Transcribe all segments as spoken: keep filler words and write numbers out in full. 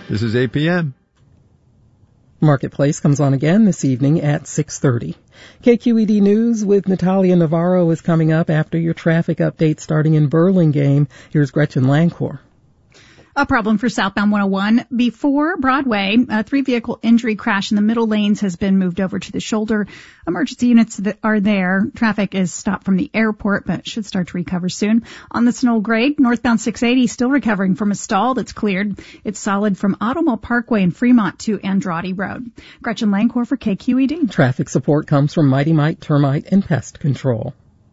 This is A P M. Marketplace comes on again this evening at six thirty. K Q E D News with Natalia Navarro is coming up after your traffic update starting in Burlingame. Here's Gretchen Lancor. A problem for southbound one oh one. Before Broadway, a three-vehicle injury crash in the middle lanes has been moved over to the shoulder. Emergency units that are there. Traffic is stopped from the airport, but should start to recover soon. On the Snow grade, northbound six eighty still recovering from a stall that's cleared. It's solid from Automall Parkway in Fremont to Andrade Road. Gretchen Lancor for K Q E D. Traffic support comes from Mighty Mite Termite and Pest Control.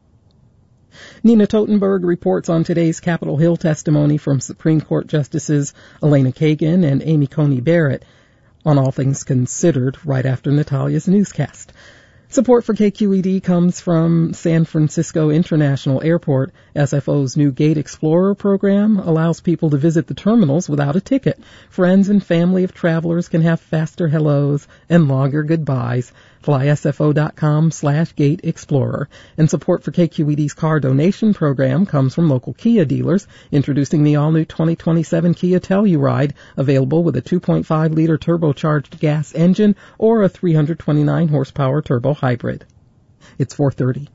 Nina Totenberg reports on today's Capitol Hill testimony from Supreme Court Justices Elena Kagan and Amy Coney Barrett on All Things Considered right after Natalia's newscast. Support for K Q E D comes from San Francisco International Airport. S F O's new Gate Explorer program allows people to visit the terminals without a ticket. Friends and family of travelers can have faster hellos and longer goodbyes. Fly S F O dot com slash Gate Explorer. And support for K Q E D's car donation program comes from local Kia dealers, introducing the all-new twenty twenty-seven Kia Telluride, available with a two point five liter turbocharged gas engine or a three hundred twenty-nine horsepower turbo hybrid. It's four thirty.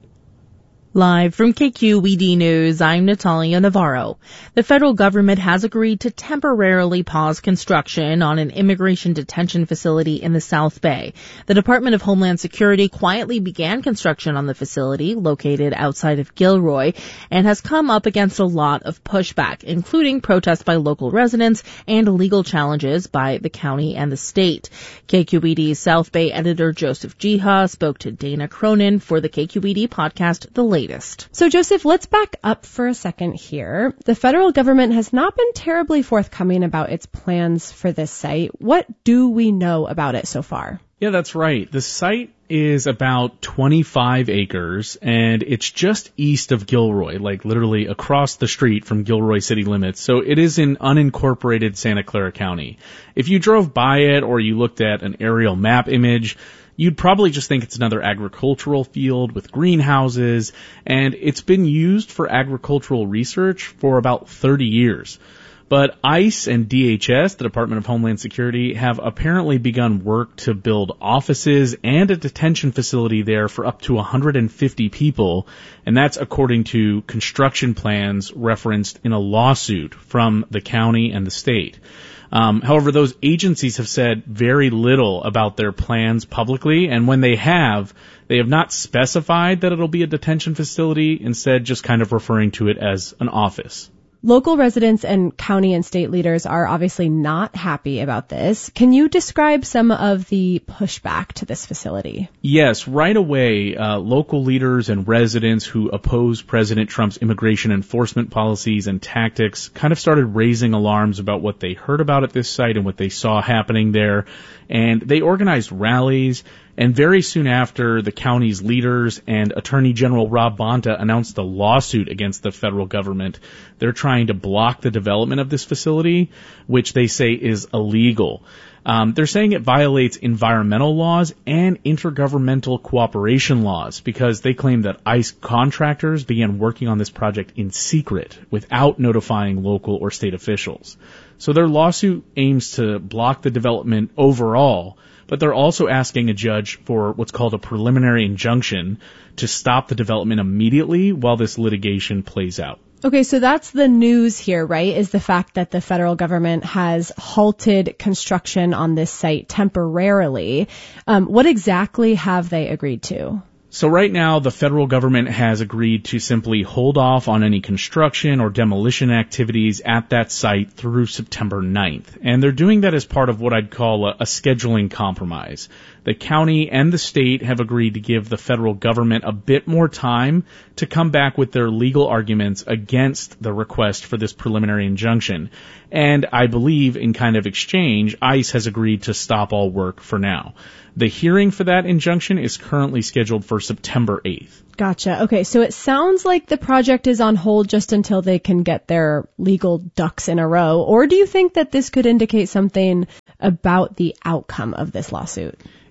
Live from K Q E D News, I'm Natalia Navarro. The federal government has agreed to temporarily pause construction on an immigration detention facility in the South Bay. The Department of Homeland Security quietly began construction on the facility, located outside of Gilroy, and has come up against a lot of pushback, including protests by local residents and legal challenges by the county and the state. K Q E D's South Bay editor Joseph Jiha spoke to Dana Cronin for the K Q E D podcast, The Latest. So, Joseph, let's back up for a second here. The federal government has not been terribly forthcoming about its plans for this site. What do we know about it so far? Yeah, that's right. The site is about twenty-five acres, and it's just east of Gilroy, like literally across the street from Gilroy city limits. So it is in unincorporated Santa Clara County. If you drove by it or you looked at an aerial map image, you'd probably just think it's another agricultural field with greenhouses, and it's been used for agricultural research for about thirty years. But ICE and D H S, the Department of Homeland Security, have apparently begun work to build offices and a detention facility there for up to one hundred fifty people, and that's according to construction plans referenced in a lawsuit from the county and the state. Um, however, those agencies have said very little about their plans publicly, and when they have, they have not specified that it'll be a detention facility, instead just kind of referring to it as an office. Local residents and county and state leaders are obviously not happy about this. Can you describe some of the pushback to this facility? Yes, right away, uh, local leaders and residents who oppose President Trump's immigration enforcement policies and tactics kind of started raising alarms about what they heard about at this site and what they saw happening there. And they organized rallies. And very soon after, the county's leaders and Attorney General Rob Bonta announced a lawsuit against the federal government. They're trying to block the development of this facility, which they say is illegal. Um, they're saying it violates environmental laws and intergovernmental cooperation laws because they claim that ICE contractors began working on this project in secret without notifying local or state officials. So their lawsuit aims to block the development overall, but they're also asking a judge for what's called a preliminary injunction to stop the development immediately while this litigation plays out. Okay, so that's the news here, right, is the fact that the federal government has halted construction on this site temporarily. Um, what exactly have they agreed to? So right now, the federal government has agreed to simply hold off on any construction or demolition activities at that site through September ninth. And they're doing that as part of what I'd call a, a scheduling compromise. The county and the state have agreed to give the federal government a bit more time to come back with their legal arguments against the request for this preliminary injunction. And I believe in kind of exchange, ICE has agreed to stop all work for now. The hearing for that injunction is currently scheduled for September eighth. Gotcha. Okay, so it sounds like the project is on hold just until they can get their legal ducks in a row. Or do you think that this could indicate something about the outcome of this lawsuit?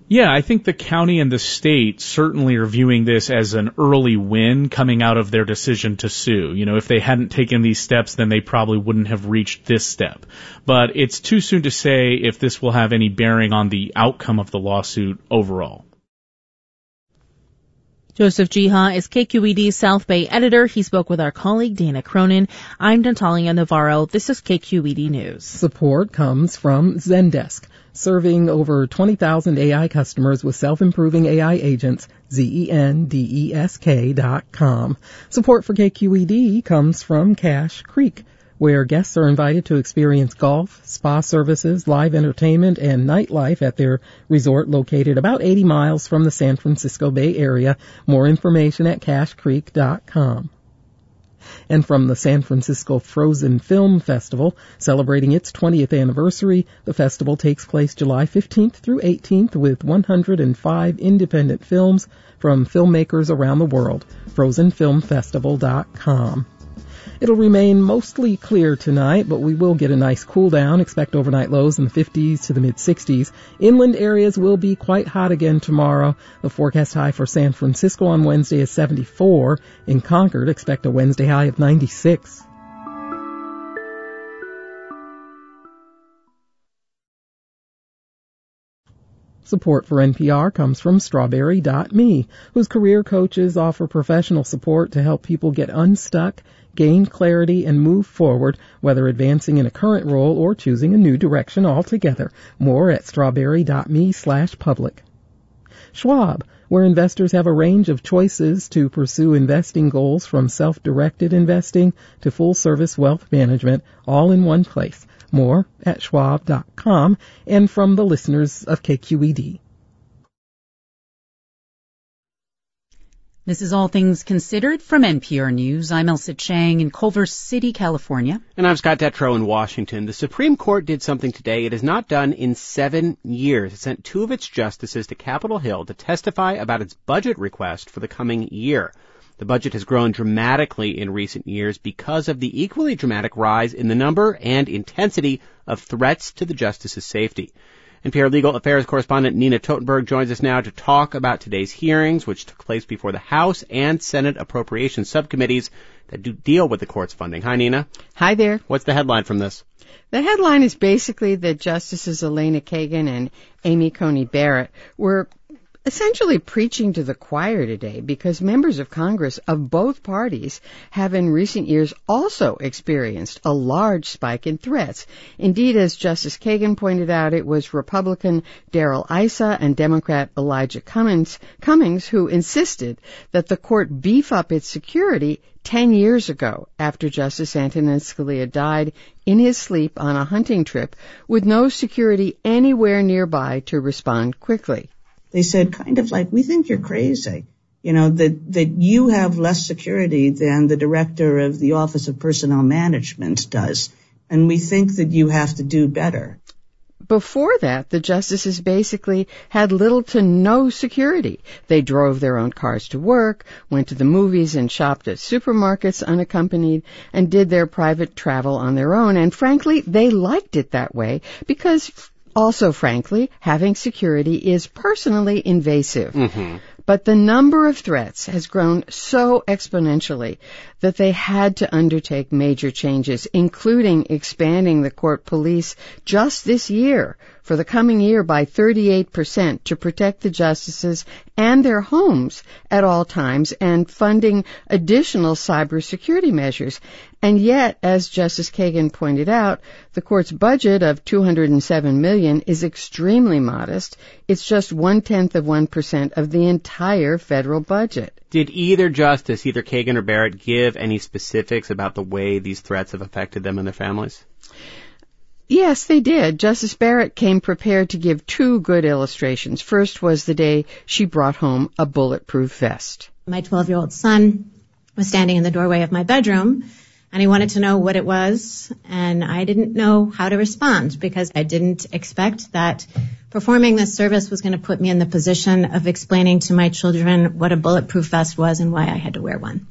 Yeah, I think the county and the state certainly are viewing this as an early win coming out of their decision to sue. You know, if they hadn't taken these steps, then they probably wouldn't have reached this step. But it's too soon to say if this will have any bearing on the outcome of the lawsuit overall. Joseph Jiha is K Q E D's South Bay editor. He spoke with our colleague Dana Cronin. I'm Natalia Navarro. This is K Q E D News. Support comes from Zendesk, serving over twenty thousand A I customers with self-improving A I agents, Z E N D E S K dot com. Support for K Q E D comes from Cache Creek, where guests are invited to experience golf, spa services, live entertainment, and nightlife at their resort located about eighty miles from the San Francisco Bay Area. More information at cache creek dot com. And from the San Francisco Frozen Film Festival, celebrating its twentieth anniversary, the festival takes place July fifteenth through eighteenth with one hundred five independent films from filmmakers around the world. frozen film festival dot com. It'll remain mostly clear tonight, but we will get a nice cool down. Expect overnight lows in the fifties to the mid-sixties. Inland areas will be quite hot again tomorrow. The forecast high for San Francisco on Wednesday is seventy-four. In Concord, expect a Wednesday high of ninety-six. Support for N P R comes from Strawberry dot me, whose career coaches offer professional support to help people get unstuck, gain clarity, and move forward, whether advancing in a current role or choosing a new direction altogether. More at strawberry dot me slash public. Schwab, where investors have a range of choices to pursue investing goals from self-directed investing to full-service wealth management, all in one place. More at schwab dot com and from the listeners of K Q E D. This is All Things Considered from N P R News. I'm Elsa Chang in Culver City, California. And I'm Scott Detrow in Washington. The Supreme Court did something today it has not done in seven years. It sent two of its justices to Capitol Hill to testify about its budget request for the coming year. The budget has grown dramatically in recent years because of the equally dramatic rise in the number and intensity of threats to the justices' safety. N P R Legal Affairs correspondent Nina Totenberg joins us now to talk about today's hearings, which took place before the House and Senate Appropriations Subcommittees that do deal with the court's funding. Hi, Nina. Hi there. What's the headline from this? The headline is basically that Justices Elena Kagan and Amy Coney Barrett were essentially preaching to the choir today because members of Congress of both parties have in recent years also experienced a large spike in threats. Indeed, as Justice Kagan pointed out, it was Republican Darrell Issa and Democrat Elijah Cummings, Cummings who insisted that the court beef up its security ten years ago after Justice Antonin Scalia died in his sleep on a hunting trip with no security anywhere nearby to respond quickly. They said kind of like, we think you're crazy, you know, that, that you have less security than the director of the Office of Personnel Management does, and we think that you have to do better. Before that, the justices basically had little to no security. They drove their own cars to work, went to the movies and shopped at supermarkets unaccompanied, and did their private travel on their own. And frankly, they liked it that way because also, frankly, having security is personally invasive. Mm-hmm. But the number of threats has grown so exponentially that they had to undertake major changes, including expanding the court police just this year for the coming year by thirty-eight percent to protect the justices and their homes at all times and funding additional cybersecurity measures. And yet, as Justice Kagan pointed out, the court's budget of two hundred seven million dollars is extremely modest. It's just one-tenth of one percent of the entire federal budget. Did either justice, either Kagan or Barrett, give any specifics about the way these threats have affected them and their families? Yes, they did. Justice Barrett came prepared to give two good illustrations. First was the day she brought home a bulletproof vest. My twelve-year-old son was standing in the doorway of my bedroom, and he wanted to know what it was, and I didn't know how to respond because I didn't expect that performing this service was going to put me in the position of explaining to my children what a bulletproof vest was and why I had to wear one.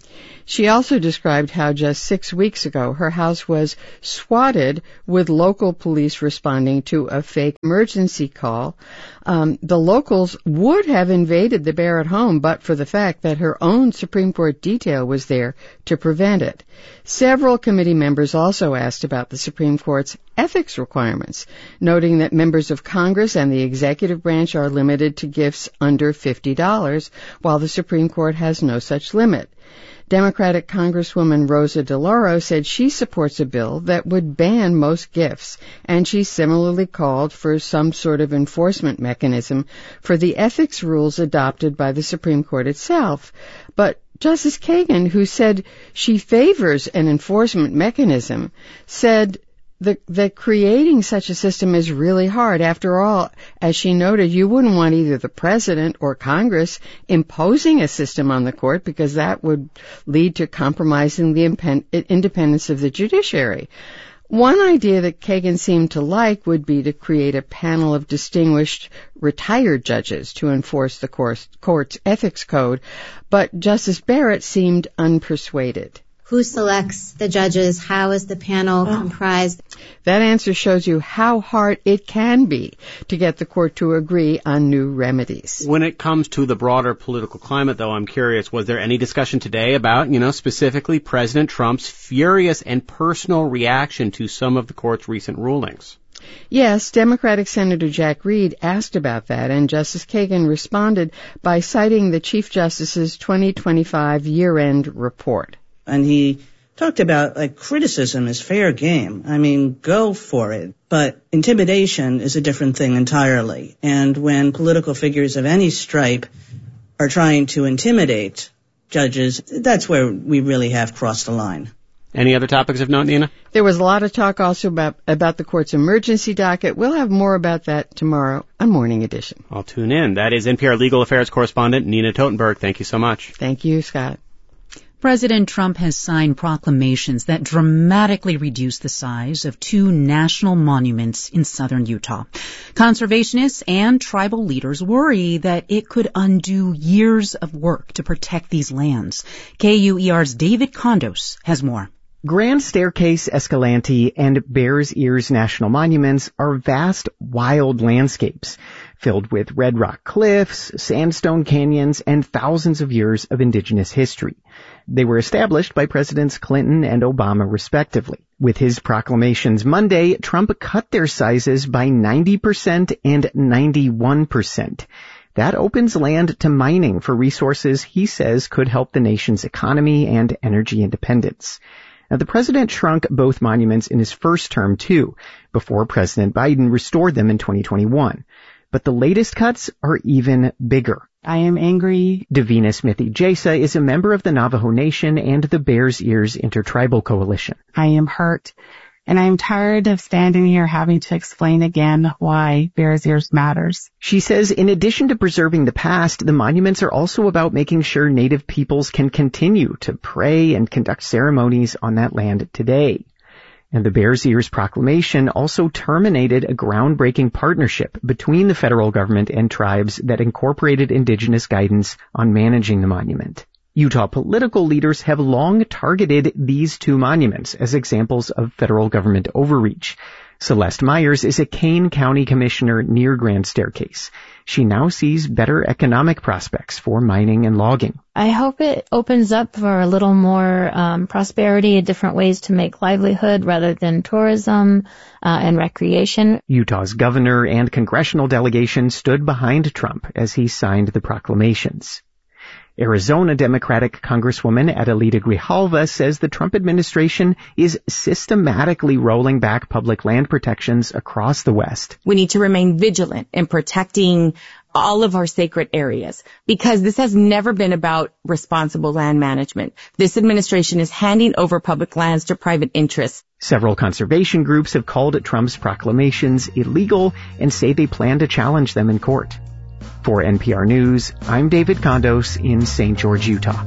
She also described how just six weeks ago her house was swatted with local police responding to a fake emergency call. Um, the locals would have invaded the Barrett home but for the fact that her own Supreme Court detail was there to prevent it. Several committee members also asked about the Supreme Court's ethics requirements, noting that members of Congress and the executive branch are limited to gifts under fifty dollars, while the Supreme Court has no such limit. Democratic Congresswoman Rosa DeLauro said she supports a bill that would ban most gifts, and she similarly called for some sort of enforcement mechanism for the ethics rules adopted by the Supreme Court itself. But Justice Kagan, who said she favors an enforcement mechanism, said that, that creating such a system is really hard. After all, as she noted, you wouldn't want either the president or Congress imposing a system on the court because that would lead to compromising the impen- independence of the judiciary. One idea that Kagan seemed to like would be to create a panel of distinguished retired judges to enforce the court's ethics code, but Justice Barrett seemed unpersuaded. Who selects the judges? How is the panel oh. comprised? That answer shows you how hard it can be to get the court to agree on new remedies. When it comes to the broader political climate, though, I'm curious, was there any discussion today about, you know, specifically President Trump's furious and personal reaction to some of the court's recent rulings? Yes, Democratic Senator Jack Reed asked about that, and Justice Kagan responded by citing the Chief Justice's twenty twenty-five year-end report. And he talked about, like, criticism is fair game. I mean, go for it. But intimidation is a different thing entirely. And when political figures of any stripe are trying to intimidate judges, that's where we really have crossed the line. Any other topics of note, Nina? There was a lot of talk also about, about the court's emergency docket. We'll have more about that tomorrow on Morning Edition. I'll tune in. That is N P R Legal Affairs correspondent Nina Totenberg. Thank you so much. Thank you, Scott. President Trump has signed proclamations that dramatically reduce the size of two national monuments in southern Utah. Conservationists and tribal leaders worry that it could undo years of work to protect these lands. K U E R's David Condos has more. Grand Staircase, Escalante, and Bears Ears National Monuments are vast, wild landscapes filled with red rock cliffs, sandstone canyons, and thousands of years of indigenous history. They were established by Presidents Clinton and Obama, respectively. With his proclamations Monday, Trump cut their sizes by ninety percent and ninety-one percent. That opens land to mining for resources he says could help the nation's economy and energy independence. Now, the president shrunk both monuments in his first term, too, before President Biden restored them in twenty twenty-one. But the latest cuts are even bigger. I am angry. Davina Smithy Jasa is a member of the Navajo Nation and the Bears Ears Intertribal Coalition. I am hurt, and I am tired of standing here having to explain again why Bears Ears matters. She says in addition to preserving the past, the monuments are also about making sure Native peoples can continue to pray and conduct ceremonies on that land today. And the Bears Ears proclamation also terminated a groundbreaking partnership between the federal government and tribes that incorporated indigenous guidance on managing the monument. Utah political leaders have long targeted these two monuments as examples of federal government overreach. Celeste Myers is a Kane County commissioner near Grand Staircase. She now sees better economic prospects for mining and logging. I hope it opens up for a little more um, prosperity and different ways to make livelihood rather than tourism uh, and recreation. Utah's governor and congressional delegation stood behind Trump as he signed the proclamations. Arizona Democratic Congresswoman Adelita Grijalva says the Trump administration is systematically rolling back public land protections across the West. We need to remain vigilant in protecting all of our sacred areas because this has never been about responsible land management. This administration is handing over public lands to private interests. Several conservation groups have called Trump's proclamations illegal and say they plan to challenge them in court. For N P R News, I'm David Condos in Saint George, Utah.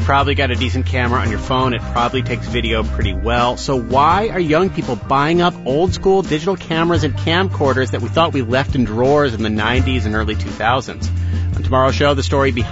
probably got a decent camera on your phone. It probably takes video pretty well. So why are young people buying up old school digital cameras and camcorders that we thought we left in drawers in the nineties and early two thousands? On tomorrow's show, the story behind